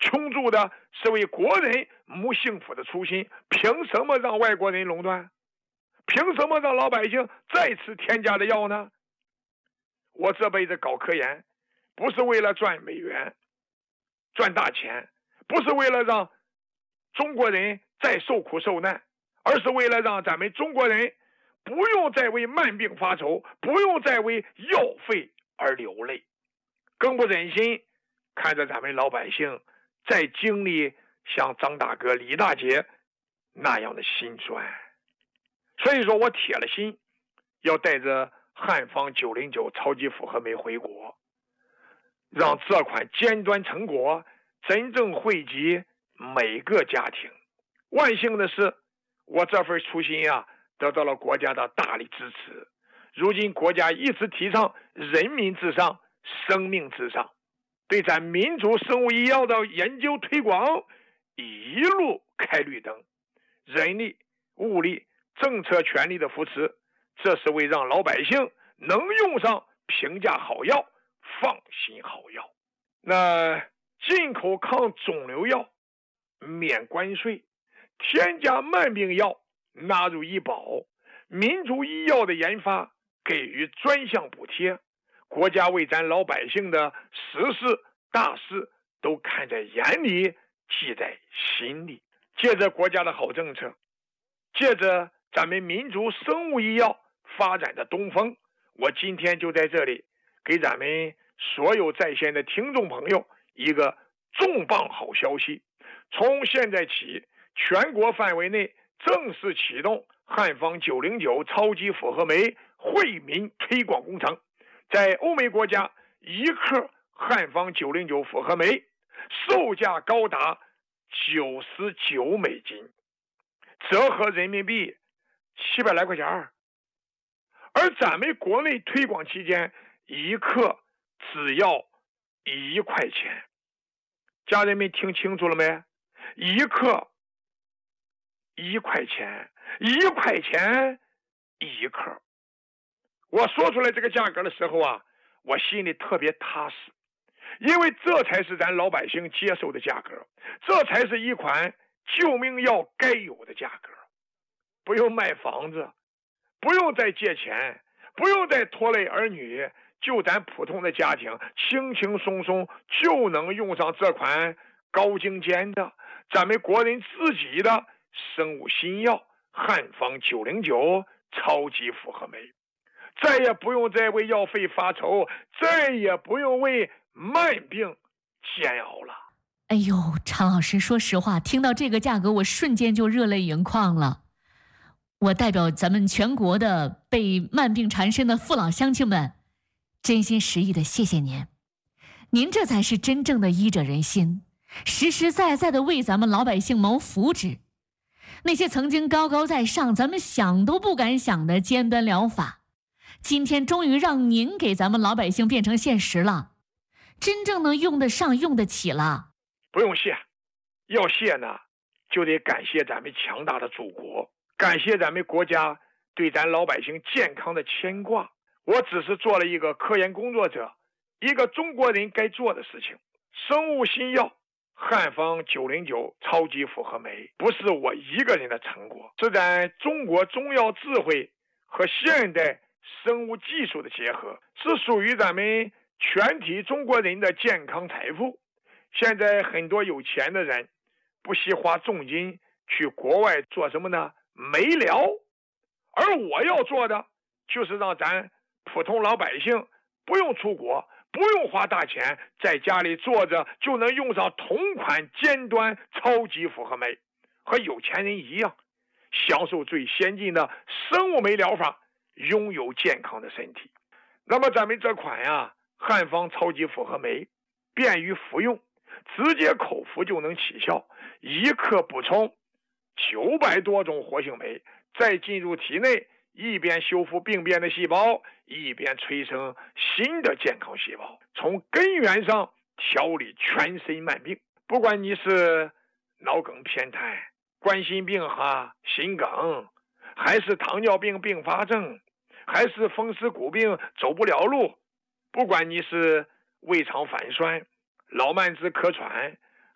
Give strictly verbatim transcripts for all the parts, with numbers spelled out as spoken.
倾注的是为国人谋幸福的初心，凭什么让外国人垄断？凭什么让老百姓再次添加的药呢？我这辈子搞科研，不是为了赚美元、赚大钱，不是为了让中国人再受苦受难，而是为了让咱们中国人不用再为慢病发愁，不用再为药费而流泪，更不忍心看着咱们老百姓再经历像张大哥、李大姐那样的辛酸。所以说我铁了心要带着汉方九零九超级复合酶回国，让这款尖端成果真正惠及每个家庭。万幸的是，我这份初心啊得到了国家的大力支持。如今国家一直提倡人民至上、生命至上，对咱民族生物医药的研究推广一路开绿灯，人力、物力、政策全力的扶持，这是为让老百姓能用上平价好药、放心好药。那进口抗肿瘤药免关税，添加慢病药纳入医保，民族医药的研发给予专项补贴，国家为咱老百姓的实事大事都看在眼里，记在心里。借着国家的好政策，借着咱们民族生物医药发展的东风，我今天就在这里给咱们所有在线的听众朋友一个重磅好消息。从现在起，全国范围内正式启动汉方九零九超级复合酶惠民推广工程。在欧美国家，一克汉方九零九复合酶售价高达九十九美金，折合人民币七百来块钱。而咱们国内推广期间，一克只要一块钱。家人们听清楚了没？一克一块钱，一块钱一克。我说出来这个价格的时候啊，我心里特别踏实，因为这才是咱老百姓接受的价格，这才是一款救命药该有的价格。不用卖房子，不用再借钱，不用再拖累儿女，就咱普通的家庭轻轻松松就能用上这款高精尖的咱们国人自己的生物新药汉方九零九超级复合酶，再也不用再为药费发愁，再也不用为慢病煎熬了。 哎呦，常老师，说实话，听到这个价格，我瞬间就热泪盈眶了。我代表咱们全国的被慢病缠身的父老乡亲们，真心实意的谢谢您。您这才是真正的医者仁心，实实在在的为咱们老百姓谋福祉。那些曾经高高在上，咱们想都不敢想的尖端疗法，今天终于让您给咱们老百姓变成现实了，真正能用得上、用得起了。 不用谢，要谢呢，就得感谢咱们强大的祖国，感谢咱们国家对咱老百姓健康的牵挂。我只是做了一个科研工作者，一个中国人该做的事情。生物新药汉方九零九超级复合酶不是我一个人的成果，是咱中国中药智慧和现代生物技术的结合，是属于咱们全体中国人的健康财富。现在很多有钱的人不惜花重金去国外做什么呢？美疗。而我要做的就是让咱普通老百姓不用出国，不用花大钱，在家里坐着就能用上同款尖端超级复合酶，和有钱人一样，享受最先进的生物酶疗法，拥有健康的身体。那么咱们这款呀汉方超级复合酶便于服用，直接口服就能起效，一克补充九百多种活性酶，再进入体内，一边修复病变的细胞，一边催生新的健康细胞，从根源上调理全身慢病。不管你是脑梗偏瘫、冠心病哈、心梗，还是糖尿病并发症，还是风湿骨病走不了路，不管你是胃肠反酸、老慢支、咳喘，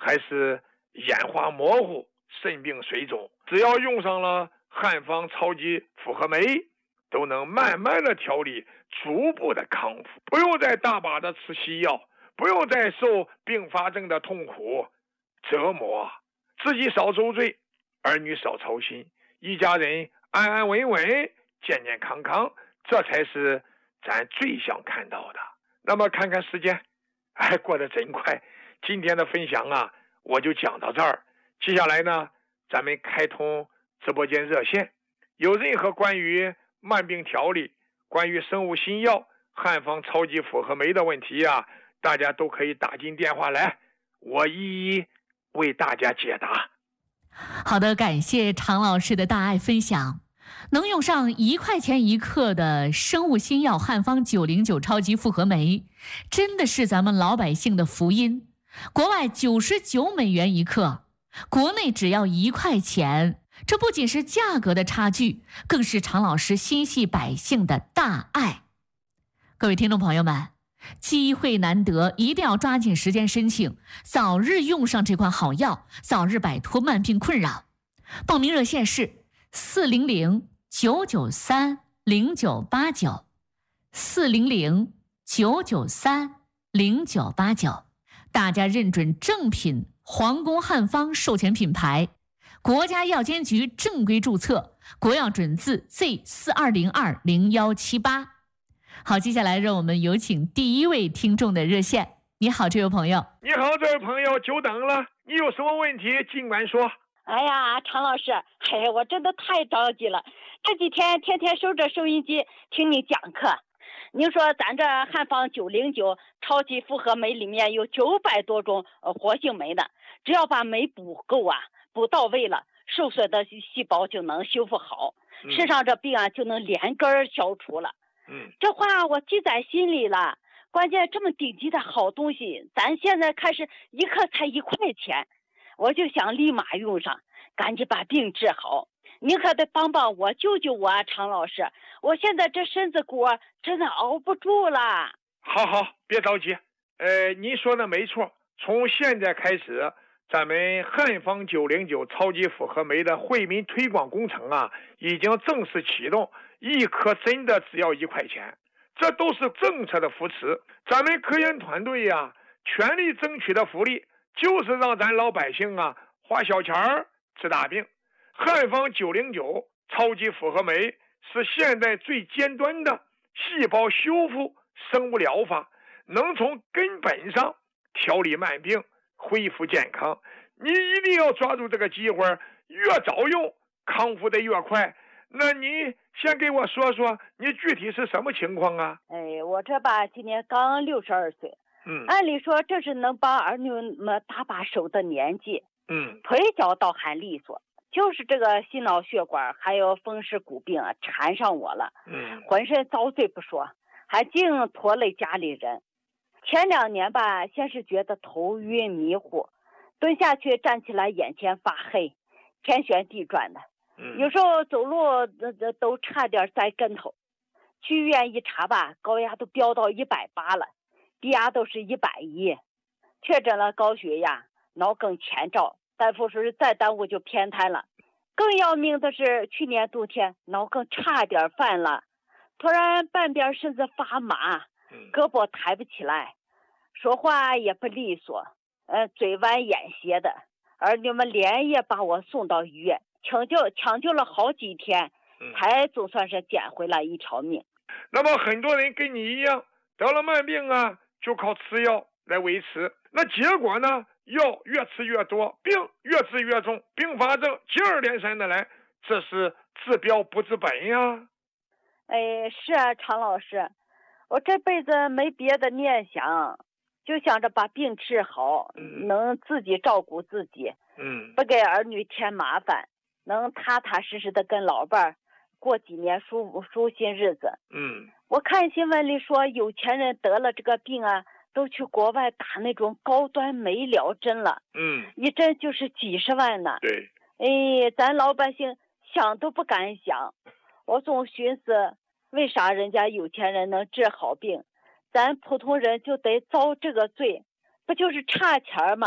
还是眼花模糊、肾病水肿，只要用上了汉方超级复合酶，都能慢慢的调理，逐步的康复，不用再大把的吃西药，不用再受并发症的痛苦折磨，自己少受罪，儿女少操心，一家人安安稳稳、健健康康，这才是咱最想看到的。那么看看时间，哎，过得真快。今天的分享啊，我就讲到这儿。接下来呢，咱们开通直播间热线，有任何关于慢病调理、关于生物新药、汉方超级复合酶的问题啊，大家都可以打进电话来，我一一为大家解答。 好的，感谢常老师的大爱分享。能用上一块钱一克的生物新药汉方九零九超级复合酶，真的是咱们老百姓的福音。国外九十九美元一克，国内只要一块钱。这不仅是价格的差距，更是常老师心系百姓的大爱。各位听众朋友们，机会难得，一定要抓紧时间申请，早日用上这款好药，早日摆脱慢病困扰。报名热线是四零零九九三零九八九，四零零九九三零九八九。大家认准正品皇宫汉方授权品牌，国家药监局正规注册，国药准字 Z 四二零二零一七八。好，接下来让我们有请第一位听众的热线。你好，这位朋友。 你好，这位朋友，久等了，你有什么问题尽管说。 哎呀，常老师，嘿，我真的太着急了，这几天天天守着收音机听你讲课。您说咱这汉方九零九超级复合酶里面有九百多种呃活性酶的，只要把酶补够啊，补到位了，受损的细胞就能修复好， 嗯、 身上这病啊就能连根消除了。 嗯， 这话我记在心里了。关键这么顶级的好东西，咱现在开始一克才一块钱，我就想立马用上，赶紧把病治好。您可得帮帮我，救救我啊，常老师！我现在这身子骨真的熬不住了。 好好，别着急。呃，您说的没错，从现在开始，咱们汉方九零九超级复合酶的惠民推广工程啊，已经正式启动，一颗真的只要一块钱，这都是政策的扶持。咱们科研团队呀、啊，全力争取的福利，就是让咱老百姓啊花小钱儿治大病。汉方九零九超级复合酶是现在最尖端的细胞修复生物疗法，能从根本上调理慢病，恢复健康。你一定要抓住这个机会，越早用康复得越快。那你先给我说说你具体是什么情况啊？ 哎，我这吧今年刚六十二岁， 嗯， 按理说这是能帮儿女们搭把手的年纪， 嗯， 腿脚倒还利索，就是这个心脑血管还有风湿骨病啊缠上我了， 嗯， 浑身遭罪不说，还净拖累家里人。前两年吧，先是觉得头晕迷糊，蹲下去站起来眼前发黑，天旋地转的， 嗯， 有时候走路都都差点栽跟头。去医院一查吧，高压都飙到一百八了，低压都是一百一，确诊了高血压、脑梗前兆，大夫说是再耽误就偏瘫了。更要命的是，去年冬天脑梗差点犯了，突然半边身子发麻，胳膊抬不起来，说话也不利索，呃，嘴歪眼斜的。儿女们连夜把我送到医院，抢救抢救了好几天，才总算是捡回来一条命。 那么很多人跟你一样得了慢病啊，就靠吃药来维持，那结果呢，药越吃越多，病越治越重，并发症接二连三的来，这是治标不治本呀。 哎，是啊，常老师，我这辈子没别的念想，就想着把病治好， 嗯、 能自己照顾自己， 嗯， 不给儿女添麻烦，能踏踏实实的跟老伴儿过几年舒舒心日子。 嗯， 我看新闻里说，有钱人得了这个病啊，都去国外打那种高端美疗针了， 嗯， 一针就是几十万呢。 对， 哎，咱老百姓想都不敢想。我总寻思，为啥人家有钱人能治好病，咱普通人就得遭这个罪？不就是差钱吗？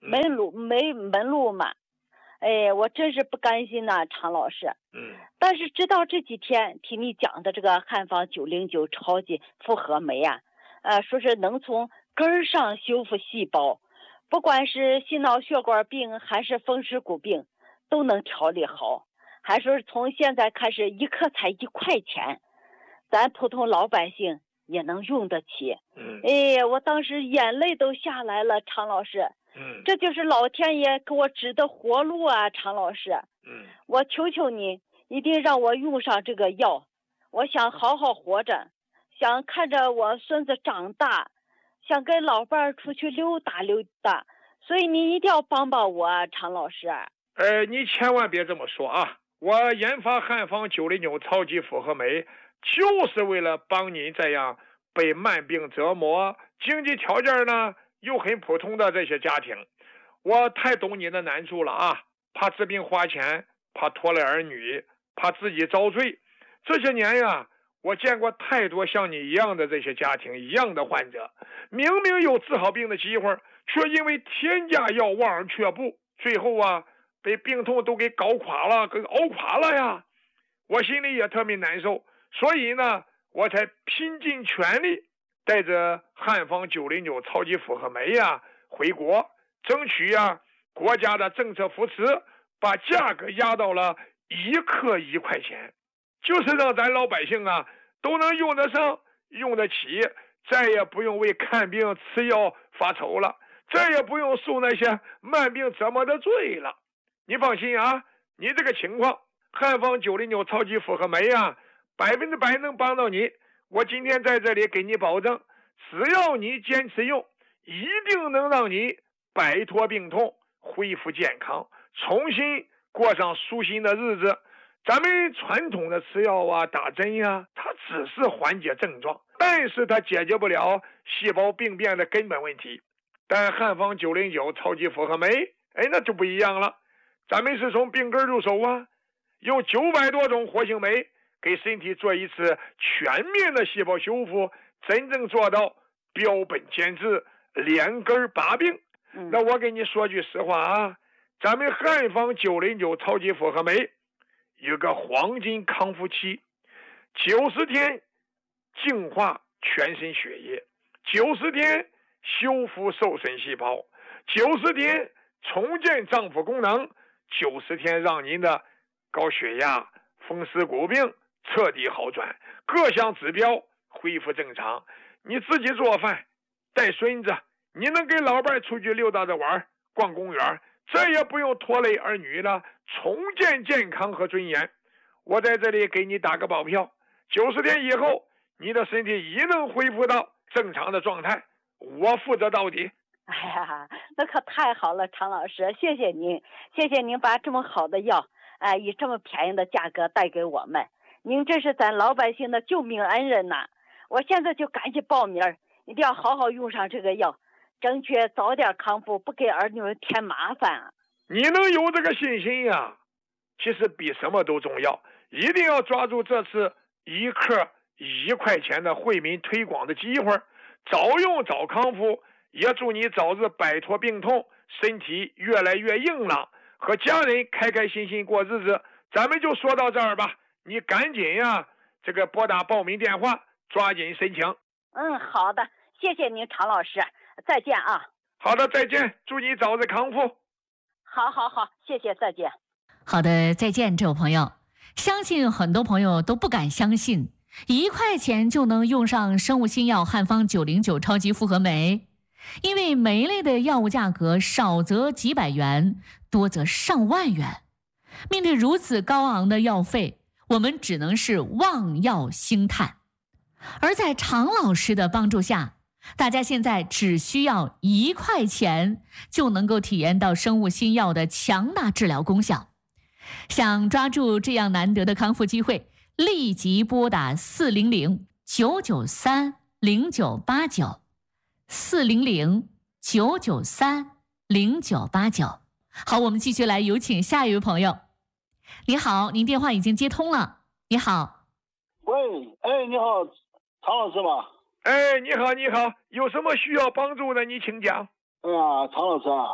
门路没门路嘛。哎，我真是不甘心呐，常老师。 嗯。 但是直到这几天听你讲的这个汉方九零九超级复合酶啊，呃，说是能从根儿上修复细胞，不管是心脑血管病还是风湿骨病，都能调理好。还说是从现在开始一颗才一块钱，咱普通老百姓也能用得起。 嗯。 哎，我当时眼泪都下来了，常老师。 嗯。 这就是老天爷给我指的活路啊，常老师。 嗯。 我求求你，一定让我用上这个药。我想好好活着，想看着我孙子长大，想跟老伴儿出去溜达溜达，所以你一定要帮帮我啊，常老师。 呃，你千万别这么说啊！我研发汉方九零九超级复合酶，就是为了帮你这样被慢病折磨、经济条件呢又很普通的这些家庭。我太懂你的难处了啊！怕治病花钱，怕拖累儿女，怕自己遭罪。这些年呀，我见过太多像你一样的这些家庭，一样的患者，明明有治好病的机会，却因为添加药望而却步，最后啊被病痛都给搞垮了，给熬垮了呀！我心里也特别难受，所以呢，我才拼尽全力带着汉方九零九超级复合酶呀回国，争取呀国家的政策扶持，把价格压到了一克一块钱，就是让咱老百姓啊都能用得上、用得起，再也不用为看病吃药发愁了，再也不用受那些慢病折磨的罪了。你放心啊，你这个情况，汉方九零九超级复合酶啊，百分之百能帮到你。我今天在这里给你保证，只要你坚持用，一定能让你摆脱病痛，恢复健康，重新过上舒心的日子。咱们传统的吃药啊、打针呀、啊，它只是缓解症状，但是它解决不了细胞病变的根本问题。但汉方九零九超级复合酶，哎，那就不一样了。咱们是从病根入手啊，用九百多种活性酶给身体做一次全面的细胞修复，真正做到标本兼治，连根拔病。 嗯、 那我给你说句实话啊，咱们汉方九零九超级复合酶有个黄金康复期，九十天净化全身血液，九十天修复受损细胞，九十天重建脏腑功能，九十天让您的高血压、风湿骨病彻底好转，各项指标恢复正常。你自己做饭，带孙子，你能跟老伴出去溜达着玩，逛公园，再也不用拖累儿女了，重建健康和尊严。我在这里给你打个保票，九十天以后，你的身体一能恢复到正常的状态，我负责到底。 哎呀，那可太好了，常老师，谢谢您，谢谢您把这么好的药，哎、呃，以这么便宜的价格带给我们，您这是咱老百姓的救命恩人呐！我现在就赶紧报名，一定要好好用上这个药，争取早点康复，不给儿女们添麻烦啊！ 你能有这个信心呀、啊，其实比什么都重要，一定要抓住这次一克一块钱的惠民推广的机会，早用早康复。也祝你早日摆脱病痛，身体越来越硬朗，和家人开开心心过日子。咱们就说到这儿吧，你赶紧呀、啊，这个拨打报名电话，抓紧申请。 嗯，好的，谢谢您，常老师，再见啊。 好的，再见，祝你早日康复。 好好好，谢谢，再见。 好的，再见，这位朋友。相信很多朋友都不敢相信，一块钱就能用上生物新药汉方九零九超级复合酶。因为酶类的药物价格少则几百元，多则上万元。面对如此高昂的药费，我们只能是望药兴叹。而在常老师的帮助下，大家现在只需要一块钱就能够体验到生物新药的强大治疗功效。想抓住这样难得的康复机会，立即拨打四零零九九三零九八九。四零零九九三零九八九。好，我们继续来有请下一位朋友。你好，您电话已经接通了。你好。 喂，哎，你好，常老师吗？ 哎，你好，你好，有什么需要帮助的，你请讲。 哎呀，常老师啊，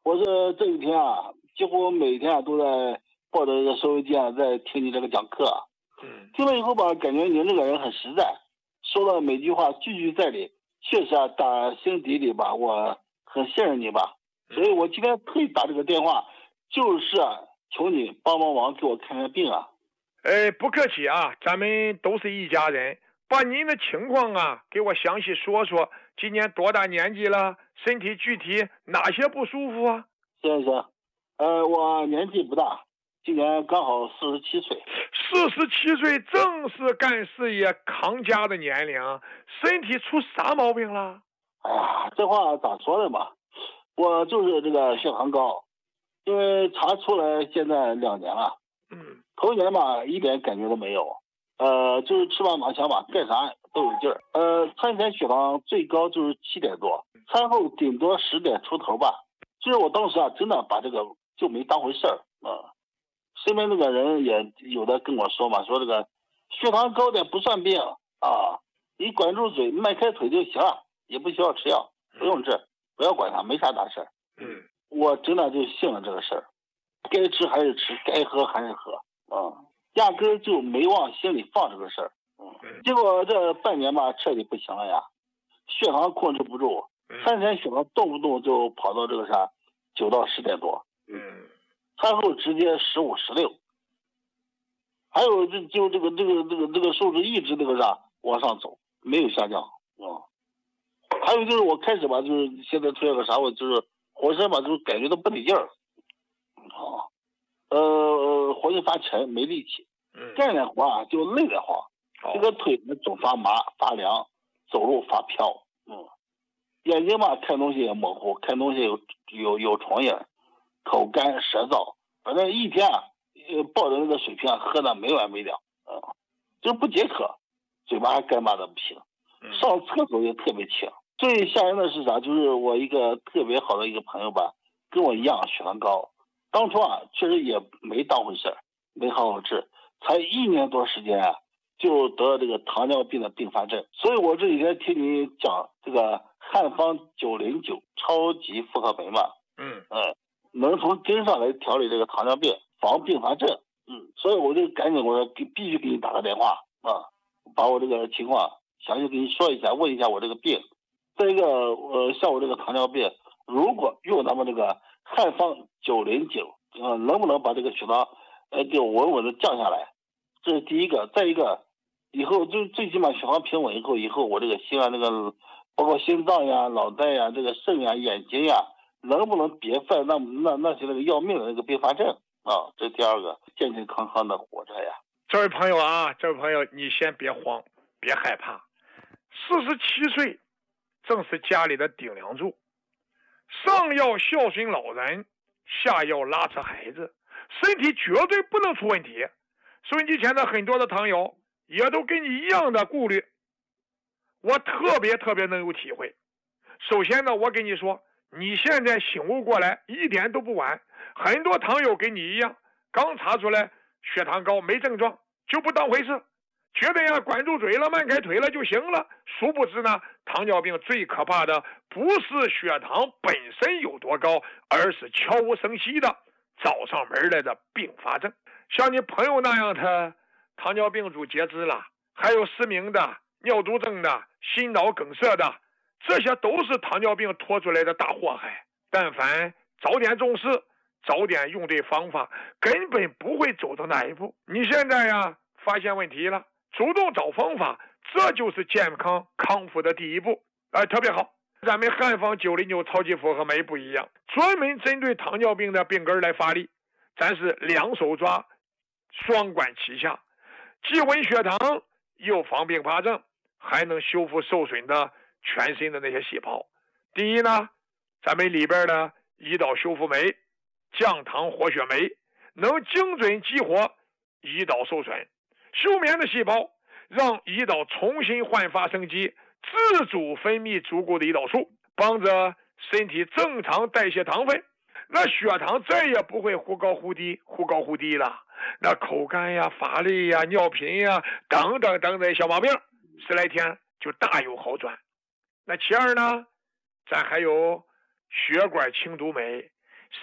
我是这几天啊，几乎每天啊都在抱着这个收音机啊，在听你这个讲课。 嗯， 听了以后吧，感觉您这个人很实在，说的每句话句句在理，确实啊，打心底里吧，我很信任你吧。所以我今天特意打这个电话，就是啊，求你帮帮忙，给我看看病啊。 哎，不客气啊，咱们都是一家人。把您的情况啊，给我详细说说。今年多大年纪了？身体具体哪些不舒服啊？ 行行，呃，我年纪不大，今年刚好四十七岁。 四十七岁正是干事业扛家的年龄，身体出啥毛病了？ 哎呀，这话咋说的嘛？我就是这个血糖高，因为查出来现在两年了。 嗯， 头一年吧，一点感觉都没有。呃，就是吃完马枪吧，干啥都有劲儿。呃，餐前血糖最高就是七点多，餐后顶多十点出头吧。就是我当时啊，真的把这个就没当回事儿啊。身边那个人也有的跟我说嘛，说这个血糖高点不算病啊，你管住嘴，迈开腿就行了，也不需要吃药，不用治，不要管它，没啥大事儿。 嗯， 我真的就信了这个事儿，该吃还是吃，该喝还是喝啊。压根儿就没往心里放这个事儿，嗯，结果这半年吧，彻底不行了呀，血糖控制不住，餐前血糖动不动就跑到这个啥九到十点多， 嗯， 餐后直接十五十六，还有这就这个这个这个这个数值一直这个啥往上走，没有下降啊、嗯。还有就是我开始吧，就是现在出现个啥，我就是浑身吧，就是感觉到不得劲儿，啊。呃，浑身发沉，没力气，干点活啊就累得慌，这个腿呢总发麻发凉，走路发飘，嗯，眼睛嘛看东西也模糊，看东西有有有重影，口干舌燥，反正一天啊，呃抱着那个水瓶啊喝的没完没了，啊、嗯，就是不解渴，嘴巴还干巴的不行，上厕所也特别轻。最吓人的是啥？就是我一个特别好的一个朋友吧，跟我一样血糖高。当初啊，确实也没当回事，没好好治，才一年多时间啊，就得了这个糖尿病的并发症。所以我这几天听你讲这个汉方九零九超级复合酶嘛， 嗯嗯，能从根上来调理这个糖尿病，防并发症。嗯，所以我就赶紧我说给必须给你打个电话啊，把我这个情况详细给你说一下，问一下我这个病。再一个，呃，像我这个糖尿病，如果用咱们这个汉方九零九，呃，能不能把这个血糖，呃，给我稳稳的降下来？这是第一个。再一个，以后就最起码血糖平稳以后，以后我这个心啊，那个包括心脏呀、脑袋呀、这个肾呀、眼睛呀，能不能别犯那那那些那个要命的那个并发症啊？这第二个，健健康康的活着呀。 这位朋友啊，这位朋友，你先别慌，别害怕，四十七岁。正是家里的顶梁柱，上要孝顺老人，下要拉扯孩子，身体绝对不能出问题。收音机前的很多的糖友也都跟你一样的顾虑，我特别特别能有体会。首先呢，我跟你说，你现在醒悟过来一点都不晚。很多糖友跟你一样，刚查出来血糖高没症状就不当回事，觉得呀管住嘴了迈开腿了就行了。殊不知呢，糖尿病最可怕的不是血糖本身有多高，而是悄无声息的找上门来的并发症。像你朋友那样的糖尿病主截肢了，还有失明的、尿毒症的、心脑梗塞的，这些都是糖尿病拖出来的大祸害。但凡早点重视，早点用对方法，根本不会走到那一步。你现在呀发现问题了，主动找方法，这就是健康康复的第一步。哎，特别好。咱们汉方九零九超级复合酶不一样，专门针对糖尿病的病根来发力。咱是两手抓，双管齐下，既稳血糖，又防并发症，还能修复受损的全身的那些细胞。第一呢，咱们里边的胰岛修复酶、降糖活血酶，能精准激活胰岛受损、休眠的细胞，让胰岛重新焕发生机，自主分泌足够的胰岛素，帮着身体正常代谢糖分。那血糖再也不会忽高忽低忽高忽低了，那口干呀、乏力呀、尿频呀等等等等小毛病，十来天就大有好转。那其二呢，咱还有血管清毒酶，